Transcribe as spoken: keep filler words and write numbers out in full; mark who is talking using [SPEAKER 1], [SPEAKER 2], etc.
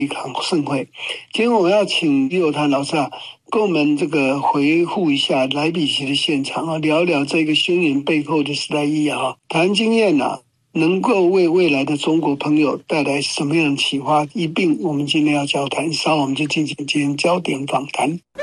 [SPEAKER 1] 一场盛会。今天我要请李友谈老师啊，跟我们这个回顾一下莱比锡的现场啊，聊聊这个宣言背后的时代意义啊，谈经验啊，能够为未来的中国朋友带来什么样的启发？一并我们今天要交谈，稍后我们就进行今天焦点访谈。